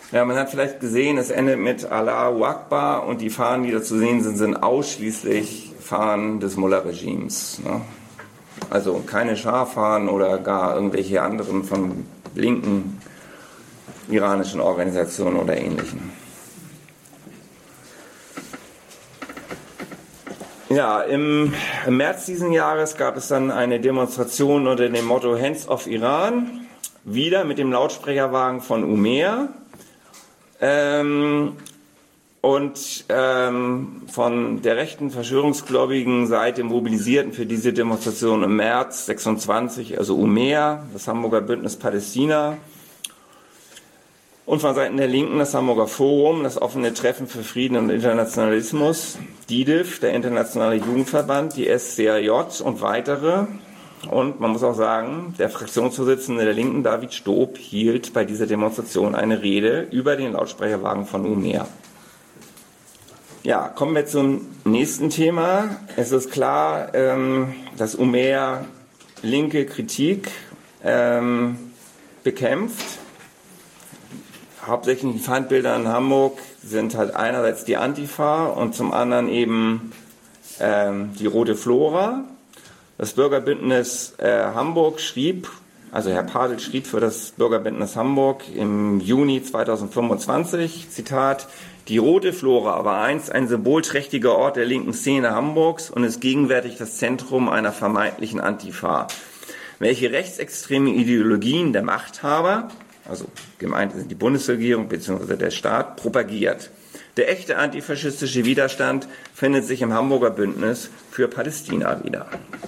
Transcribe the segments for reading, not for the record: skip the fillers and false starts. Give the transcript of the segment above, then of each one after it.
Ja, man hat vielleicht gesehen, es endet mit Allahu Akbar und die Fahnen, die da zu sehen sind, sind ausschließlich Fahnen des Mullah-Regimes. Ne? Also keine Schah-Fahnen oder gar irgendwelche anderen von linken iranischen Organisationen oder Ähnlichen. Ja, im März diesen Jahres gab es dann eine Demonstration unter dem Motto Hands off Iran, wieder mit dem Lautsprecherwagen von Umair und von der rechten verschwörungsgläubigen Seite mobilisierten für diese Demonstration im März 26, also Umair, das Hamburger Bündnis Palästina, und von Seiten der Linken das Hamburger Forum, das offene Treffen für Frieden und Internationalismus, DIDIF, der Internationale Jugendverband, die SCAJ und weitere. Und man muss auch sagen, der Fraktionsvorsitzende der Linken, David Stob, hielt bei dieser Demonstration eine Rede über den Lautsprecherwagen von Umair. Ja, kommen wir zum nächsten Thema. Es ist klar, dass Umair linke Kritik bekämpft. Hauptsächlich die Feindbilder in Hamburg sind halt einerseits die Antifa und zum anderen eben die Rote Flora. Das Bürgerbündnis Hamburg schrieb, also Herr Padel schrieb für das Bürgerbündnis Hamburg im Juni 2025, Zitat, die Rote Flora war einst ein symbolträchtiger Ort der linken Szene Hamburgs und ist gegenwärtig das Zentrum einer vermeintlichen Antifa, welche rechtsextreme Ideologien der Machthaber, also gemeint sind die Bundesregierung bzw. der Staat, propagiert. Der echte antifaschistische Widerstand findet sich im Hamburger Bündnis für Palästina wieder.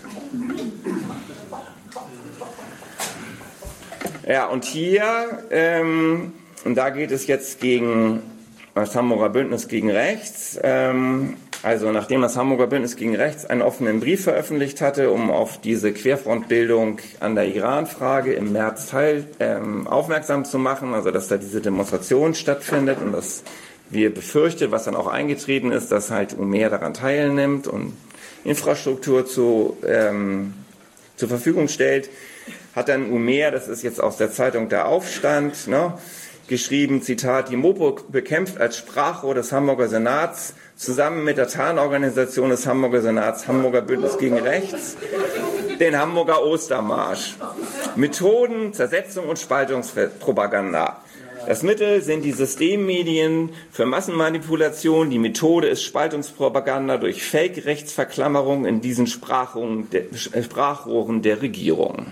Ja, und hier, und da geht es jetzt gegen das Hamburger Bündnis gegen Rechts. Also nachdem das Hamburger Bündnis gegen Rechts einen offenen Brief veröffentlicht hatte, um auf diese Querfrontbildung an der Iran-Frage im März aufmerksam zu machen, also dass da diese Demonstration stattfindet und dass wir befürchtet, was dann auch eingetreten ist, dass halt Umair daran teilnimmt und Infrastruktur zur Verfügung stellt, hat dann Umair, das ist jetzt aus der Zeitung Der Aufstand, ne, geschrieben, Zitat, die Mopo bekämpft als Sprachrohr des Hamburger Senats zusammen mit der Tarnorganisation des Hamburger Senats, Hamburger Bündnis gegen Rechts, den Hamburger Ostermarsch. Methoden, Zersetzung und Spaltungspropaganda. Das Mittel sind die Systemmedien für Massenmanipulation. Die Methode ist Spaltungspropaganda durch Fake-Rechtsverklammerung in diesen Sprachrohren der Regierung.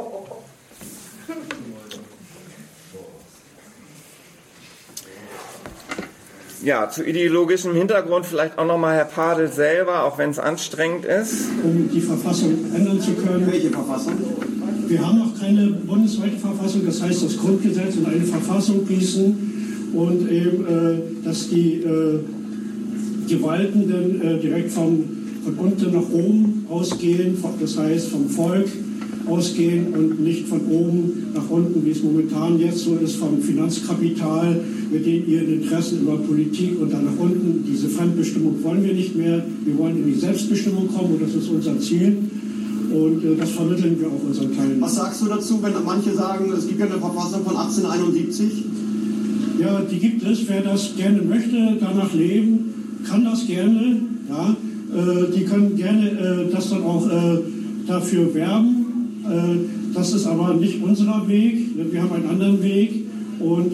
Ja, zu ideologischem Hintergrund vielleicht auch nochmal Herr Padel selber, auch wenn es anstrengend ist. Um die Verfassung ändern zu können. Welche Verfassung? Wir haben noch keine bundesweite Verfassung, das heißt das Grundgesetz und eine Verfassung gießen und eben, dass die Gewaltenden direkt von unten nach oben ausgehen, das heißt vom Volk ausgehen und nicht von oben nach unten, wie es momentan jetzt so ist, vom Finanzkapital, mit denen ihren Interessen über Politik und dann nach unten. Diese Fremdbestimmung wollen wir nicht mehr. Wir wollen in die Selbstbestimmung kommen und das ist unser Ziel. Und das vermitteln wir auch unseren Teilnehmern. Was sagst du dazu, wenn manche sagen, es gibt ja eine Verfassung von 1871? Ja, die gibt es. Wer das gerne möchte, danach leben, kann das gerne. Ja, die können gerne das dann auch dafür werben. Das ist aber nicht unser Weg. Wir haben einen anderen Weg und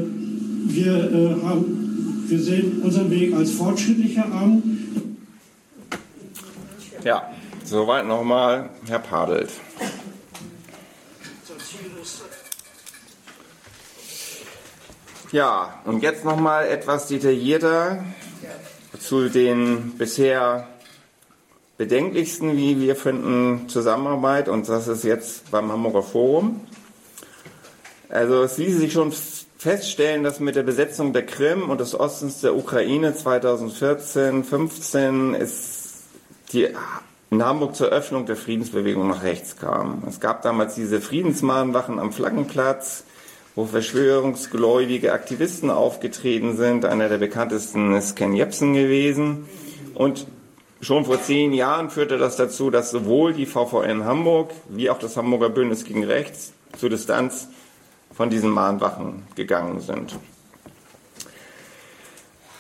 wir sehen unseren Weg als fortschrittlicher an. Ja, soweit nochmal Herr Padelt. Ja, und jetzt nochmal etwas detaillierter zu den bisher bedenklichsten, wie wir finden, Zusammenarbeit, und das ist jetzt beim Hamburger Forum. Also es ließe sich schon feststellen, dass mit der Besetzung der Krim und des Ostens der Ukraine 2014/15 es in Hamburg zur Öffnung der Friedensbewegung nach rechts kam. Es gab damals diese Friedensmahnwachen am Flaggenplatz, wo verschwörungsgläubige Aktivisten aufgetreten sind. Einer der bekanntesten ist Ken Jebsen gewesen. Und schon vor 10 Jahren führte das dazu, dass sowohl die VVN Hamburg wie auch das Hamburger Bündnis gegen Rechts zur Distanz von diesen Mahnwachen gegangen sind.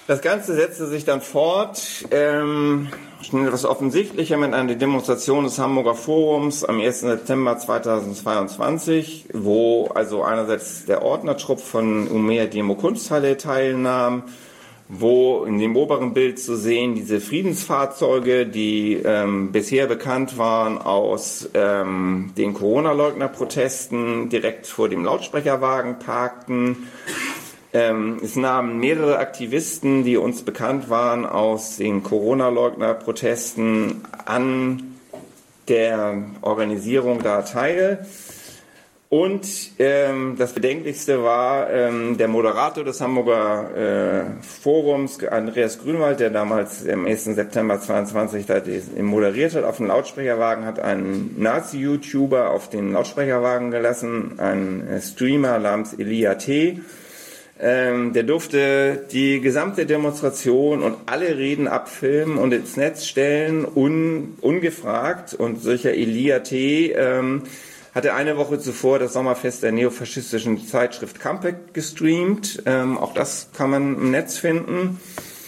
Das Ganze setzte sich dann fort, schon etwas offensichtlicher mit einer Demonstration des Hamburger Forums am 1. September 2022, wo also einerseits der Ordnertrupp von Umea Demo Kunsthalle teilnahm, wo in dem oberen Bild zu sehen diese Friedensfahrzeuge, die bisher bekannt waren aus den Corona-Leugner-Protesten, direkt vor dem Lautsprecherwagen parkten. Es nahmen mehrere Aktivisten, die uns bekannt waren aus den Corona-Leugner-Protesten, an der Organisierung da teil. Und das Bedenklichste war der Moderator des Hamburger Forums, Andreas Grünwald, der damals am 1. September 22 da moderiert hat. Auf dem Lautsprecherwagen hat einen Nazi-YouTuber auf den Lautsprecherwagen gelassen, ein Streamer namens Elia T. Der durfte die gesamte Demonstration und alle Reden abfilmen und ins Netz stellen, ungefragt. Und solcher Elia T. hatte eine Woche zuvor das Sommerfest der neofaschistischen Zeitschrift Campek gestreamt. Auch das kann man im Netz finden.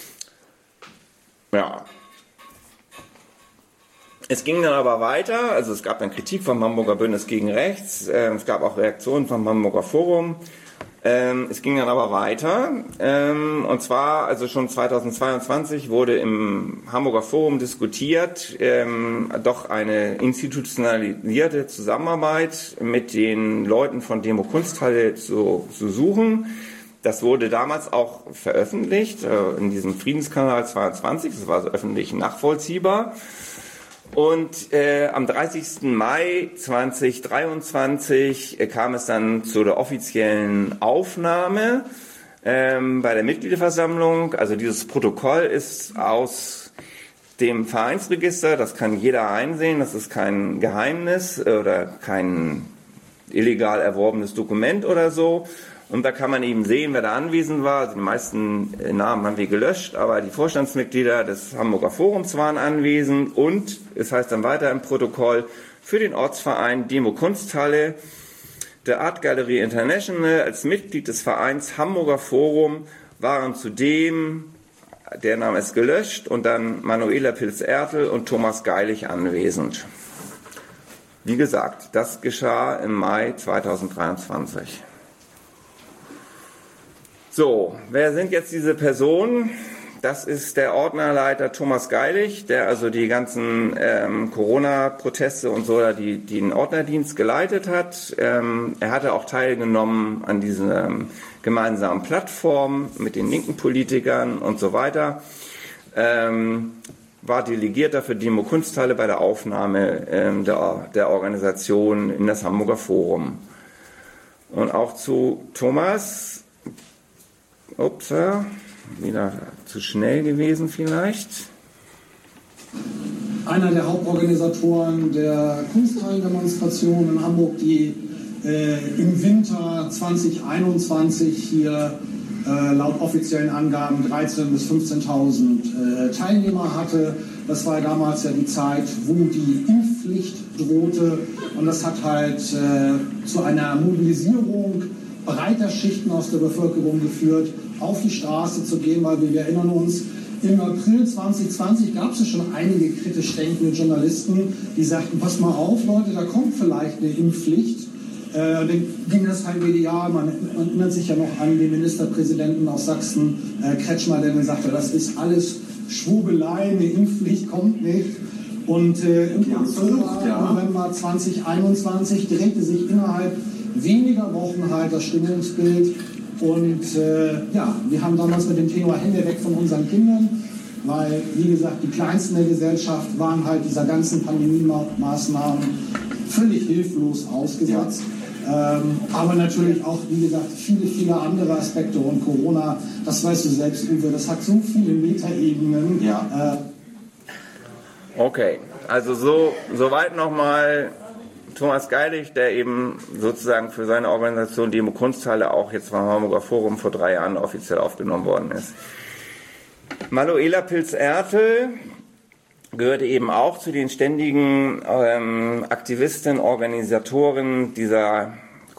Ja. Es ging dann aber weiter. Also es gab dann Kritik vom Hamburger Bündnis gegen Rechts. Es gab auch Reaktionen vom Hamburger Forum. Es ging dann aber weiter, und zwar, also schon 2022 wurde im Hamburger Forum diskutiert, doch eine institutionalisierte Zusammenarbeit mit den Leuten von Demo Kunsthalle zu suchen. Das wurde damals auch veröffentlicht, in diesem Friedenskanal 22, das war also öffentlich nachvollziehbar. Und am 30. Mai 2023 kam es dann zu der offiziellen Aufnahme bei der Mitgliederversammlung. Also dieses Protokoll ist aus dem Vereinsregister, das kann jeder einsehen, das ist kein Geheimnis oder kein illegal erworbenes Dokument oder so. Und da kann man eben sehen, wer da anwesend war. Also die meisten Namen haben wir gelöscht, aber die Vorstandsmitglieder des Hamburger Forums waren anwesend. Und es heißt dann weiter im Protokoll, für den Ortsverein Demo Kunsthalle, der Art Gallery International als Mitglied des Vereins Hamburger Forum waren zudem, der Name ist gelöscht, und dann Manuela Pilz-Ertel und Thomas Geilich anwesend. Wie gesagt, das geschah im Mai 2023. So, wer sind jetzt diese Personen? Das ist der Ordnerleiter Thomas Geilich, der also die ganzen Corona-Proteste und so, die den Ordnerdienst geleitet hat. Er hatte auch teilgenommen an dieser gemeinsamen Plattform mit den linken Politikern und so weiter. War Delegierter für Demo Kunsthalle bei der Aufnahme der Organisation in das Hamburger Forum. Und auch zu Thomas. Ups, wieder zu schnell gewesen vielleicht. Einer der Hauptorganisatoren der Kunsthallendemonstration in Hamburg, die im Winter 2021 hier laut offiziellen Angaben 13.000 bis 15.000 Teilnehmer hatte. Das war damals ja die Zeit, wo die Impfpflicht drohte, und das hat halt zu einer Mobilisierung breiter Schichten aus der Bevölkerung geführt, auf die Straße zu gehen, weil wir erinnern uns, im April 2020 gab es ja schon einige kritisch denkende Journalisten, die sagten, pass mal auf, Leute, da kommt vielleicht eine Impfpflicht. Dann ging das halt medial, man erinnert sich ja noch an den Ministerpräsidenten aus Sachsen, Kretschmer, der dann sagte, das ist alles Schwurbelei, eine Impfpflicht kommt nicht. Und im November 2021 drehte sich innerhalb weniger Wochen halt das Stimmungsbild. Und wir haben damals mit dem Tenor Hände weg von unseren Kindern, weil, wie gesagt, die Kleinsten der Gesellschaft waren halt dieser ganzen Pandemie-Maßnahmen völlig hilflos ausgesetzt. Ja. Aber natürlich auch, wie gesagt, viele, viele andere Aspekte. Und Corona, das weißt du selbst, Uwe, das hat so viele Metaebenen. Ja. Okay, also soweit nochmal Thomas Geilich, der eben sozusagen für seine Organisation Demo Kunsthalle auch jetzt vom Hamburger Forum vor 3 Jahren offiziell aufgenommen worden ist. Manuela Pilz-Ertel gehörte eben auch zu den ständigen Aktivisten, Organisatoren dieser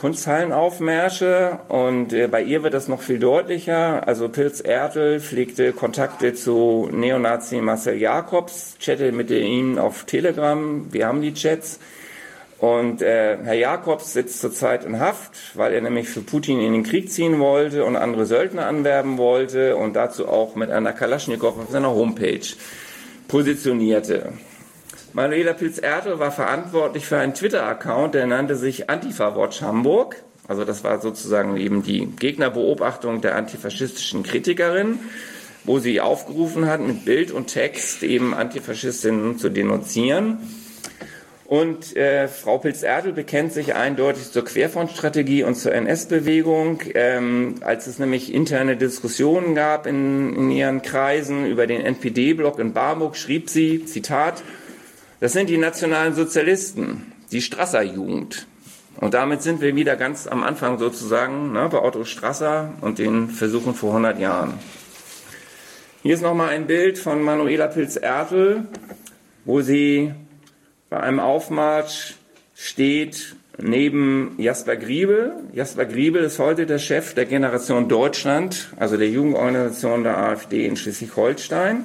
Kunsthallenaufmärsche und bei ihr wird das noch viel deutlicher. Also Pilz Ertel pflegte Kontakte zu Neonazi Marcel Jacobs, chatte mit ihm auf Telegram, wir haben die Chats. Und Herr Jacobs sitzt zurzeit in Haft, weil er nämlich für Putin in den Krieg ziehen wollte und andere Söldner anwerben wollte und dazu auch mit einer Kalaschnikow auf seiner Homepage positionierte. Manuela Pilz-Ertel war verantwortlich für einen Twitter-Account, der nannte sich Antifa-Watch Hamburg. Also das war sozusagen eben die Gegnerbeobachtung der antifaschistischen Kritikerin, wo sie aufgerufen hat, mit Bild und Text eben Antifaschistinnen zu denunzieren. Und Frau Pilz-Ertel bekennt sich eindeutig zur Querfrontstrategie und zur NS-Bewegung. Als es nämlich interne Diskussionen gab in ihren Kreisen über den NPD-Block in Barmbek, schrieb sie, Zitat, das sind die nationalen Sozialisten, die Strasser-Jugend. Und damit sind wir wieder ganz am Anfang sozusagen, ne, bei Otto Strasser und den Versuchen vor 100 Jahren. Hier ist nochmal ein Bild von Manuela Pilz-Ertel, wo sie bei einem Aufmarsch steht neben Jasper Griebel. Jasper Griebel ist heute der Chef der Generation Deutschland, also der Jugendorganisation der AfD in Schleswig-Holstein.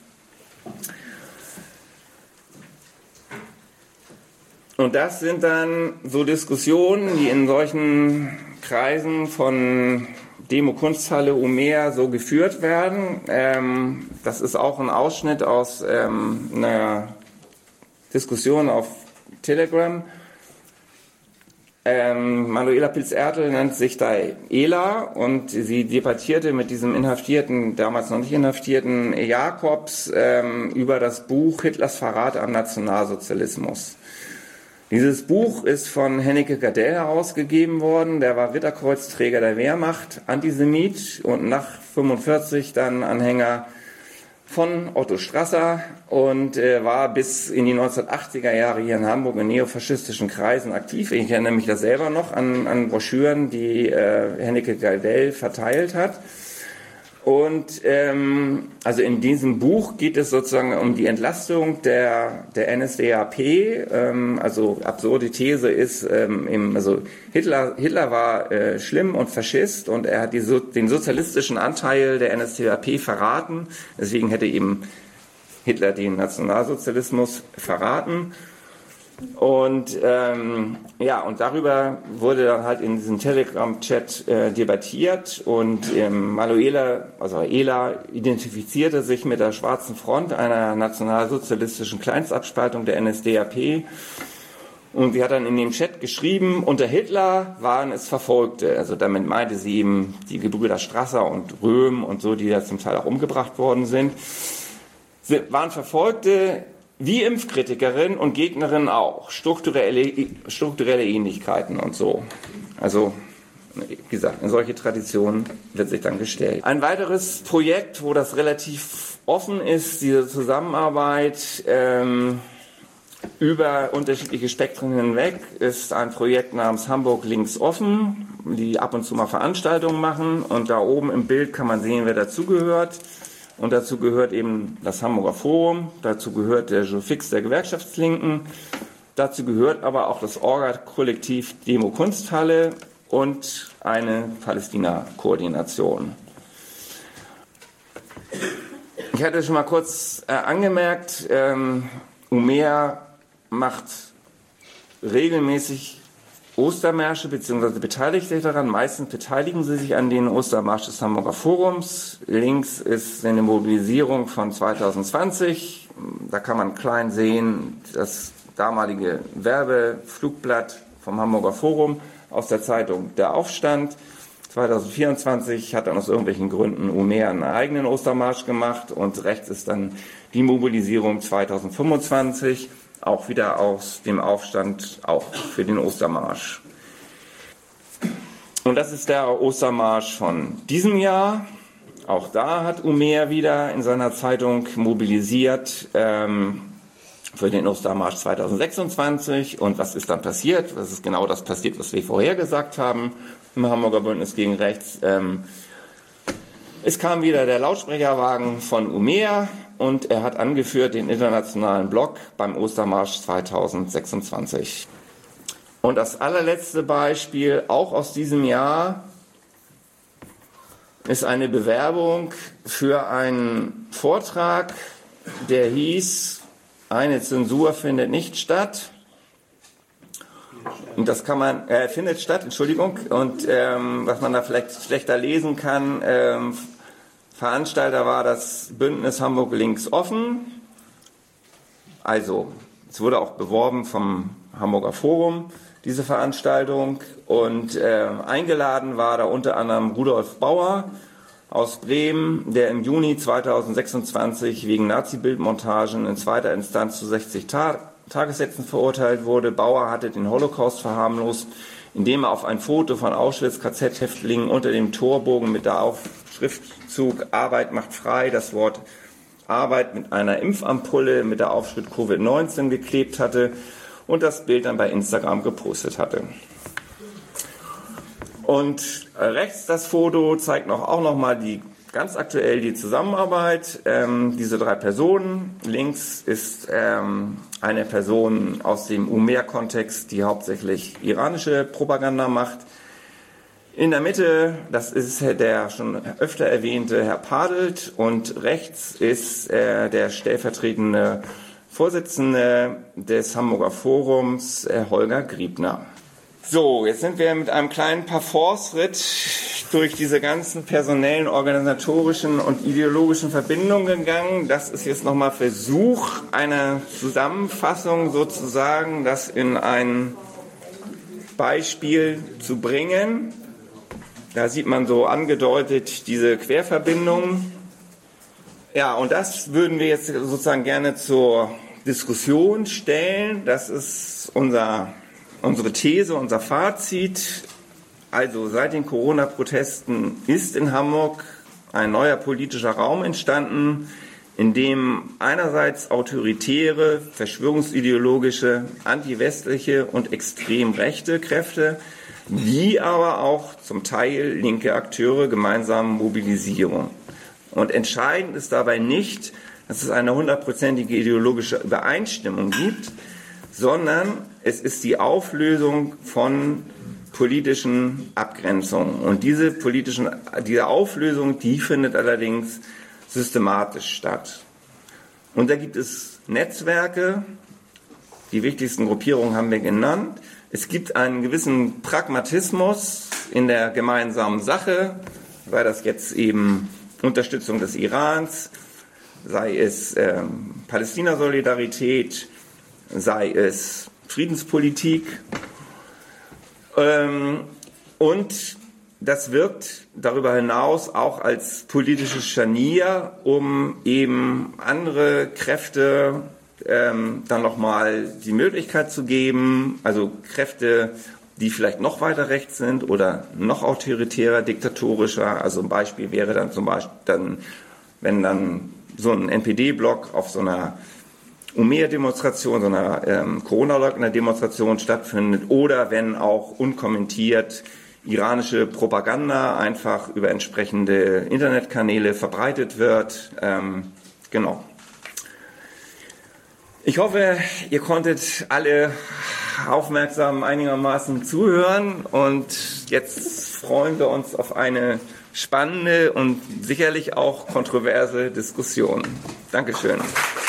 Und das sind dann so Diskussionen, die in solchen Kreisen von Demo Kunsthalle Umeå so geführt werden. Das ist auch ein Ausschnitt aus einer Diskussion auf Telegram. Manuela Pilz-Ertel nennt sich da Ela und sie debattierte mit diesem inhaftierten, damals noch nicht inhaftierten Jacobs über das Buch Hitlers Verrat am Nationalsozialismus. Dieses Buch ist von Hennecke Gardell herausgegeben worden. Der war Ritterkreuzträger der Wehrmacht, Antisemit und nach 1945 dann Anhänger von Otto Strasser und war bis in die 1980er Jahre hier in Hamburg in neofaschistischen Kreisen aktiv. Ich erinnere mich da selber noch an Broschüren, die Hennecke Gardell verteilt hat. Und also in diesem Buch geht es sozusagen um die Entlastung der NSDAP. Also absurde These ist, also Hitler war schlimm und Faschist und er hat den sozialistischen Anteil der NSDAP verraten. Deswegen hätte eben Hitler den Nationalsozialismus verraten. Und ja, und darüber wurde dann halt in diesem Telegram-Chat debattiert und Manuela, also Ela, identifizierte sich mit der Schwarzen Front, einer nationalsozialistischen Kleinstabspaltung der NSDAP. Und sie hat dann in dem Chat geschrieben, unter Hitler waren es Verfolgte. Also damit meinte sie eben die Gebrüder Strasser und Röhm und so, die da zum Teil auch umgebracht worden sind. Sie waren Verfolgte, wie Impfkritikerin und Gegnerin auch. Strukturelle Ähnlichkeiten und so. Also, wie gesagt, in solche Traditionen wird sich dann gestellt. Ein weiteres Projekt, wo das relativ offen ist, diese Zusammenarbeit über unterschiedliche Spektren hinweg, ist ein Projekt namens Hamburg Links Offen, die ab und zu mal Veranstaltungen machen. Und da oben im Bild kann man sehen, wer dazugehört. Und dazu gehört eben das Hamburger Forum, dazu gehört der Jofix der Gewerkschaftslinken, dazu gehört aber auch das Orga-Kollektiv Demo Kunsthalle und eine Palästina-Koordination. Ich hatte schon mal kurz angemerkt, Umeå macht regelmäßig Ostermärsche bzw. beteiligt sich daran. Meistens beteiligen sie sich an den Ostermarsch des Hamburger Forums. Links ist eine Mobilisierung von 2020. Da kann man klein sehen, das damalige Werbeflugblatt vom Hamburger Forum aus der Zeitung Der Aufstand. 2024 hat dann aus irgendwelchen Gründen Umeå einen eigenen Ostermarsch gemacht und rechts ist dann die Mobilisierung 2025. Auch wieder aus dem Aufstand, auch für den Ostermarsch. Und das ist der Ostermarsch von diesem Jahr. Auch da hat Umeå wieder in seiner Zeitung mobilisiert für den Ostermarsch 2026. Und was ist dann passiert? Was ist genau das passiert, was wir vorher gesagt haben im Hamburger Bündnis gegen Rechts? Es kam wieder der Lautsprecherwagen von Umeå und er hat angeführt den internationalen Block beim Ostermarsch 2026. Und das allerletzte Beispiel, auch aus diesem Jahr, ist eine Bewerbung für einen Vortrag, der hieß, eine Zensur findet nicht statt. Und das kann man, findet statt, Entschuldigung. Und was man da vielleicht schlechter lesen kann, Veranstalter war das Bündnis Hamburg Links Offen. Also, es wurde auch beworben vom Hamburger Forum, diese Veranstaltung. Und eingeladen war da unter anderem Rudolf Bauer aus Bremen, der im Juni 2026 wegen Nazi-Bildmontagen in zweiter Instanz zu 60 Tagessätzen verurteilt wurde. Bauer hatte den Holocaust verharmlost, indem er auf ein Foto von Auschwitz-KZ-Häftlingen unter dem Torbogen mit der Schriftzug Arbeit macht frei das Wort Arbeit mit einer Impfampulle mit der Aufschrift Covid-19 geklebt hatte und das Bild dann bei Instagram gepostet hatte. Und rechts das Foto zeigt auch noch mal ganz aktuell die Zusammenarbeit. Diese 3 Personen. Links ist eine Person aus dem Umair-Kontext, die hauptsächlich iranische Propaganda macht. In der Mitte, das ist der schon öfter erwähnte Herr Padelt, und rechts ist der stellvertretende Vorsitzende des Hamburger Forums, Holger Griebner. So, jetzt sind wir mit einem kleinen Parforce-Ritt durch diese ganzen personellen, organisatorischen und ideologischen Verbindungen gegangen. Das ist jetzt nochmal Versuch einer Zusammenfassung sozusagen, das in ein Beispiel zu bringen. Da sieht man so angedeutet diese Querverbindungen. Ja, und das würden wir jetzt sozusagen gerne zur Diskussion stellen. Das ist unsere These, unser Fazit. Also seit den Corona-Protesten ist in Hamburg ein neuer politischer Raum entstanden, in dem einerseits autoritäre, verschwörungsideologische, antiwestliche und extrem rechte Kräfte, wie aber auch zum Teil linke Akteure gemeinsam mobilisieren. Und entscheidend ist dabei nicht, dass es eine 100%ige ideologische Übereinstimmung gibt, sondern es ist die Auflösung von politischen Abgrenzungen. Und diese Auflösung, die findet allerdings systematisch statt. Und da gibt es Netzwerke, die wichtigsten Gruppierungen haben wir genannt. Es gibt einen gewissen Pragmatismus in der gemeinsamen Sache, sei das jetzt eben Unterstützung des Irans, sei es Palästina-Solidarität, sei es Friedenspolitik. Und das wirkt darüber hinaus auch als politisches Scharnier, um eben andere Kräfte dann nochmal die Möglichkeit zu geben, also Kräfte, die vielleicht noch weiter rechts sind oder noch autoritärer, diktatorischer. Also ein Beispiel wäre dann zum Beispiel, wenn dann so ein NPD-Block auf so einer Umair-Demonstration, so einer Corona-Leugner-Demonstration stattfindet, oder wenn auch unkommentiert iranische Propaganda einfach über entsprechende Internetkanäle verbreitet wird. Genau. Ich hoffe, ihr konntet alle aufmerksam einigermaßen zuhören, und jetzt freuen wir uns auf eine spannende und sicherlich auch kontroverse Diskussion. Dankeschön.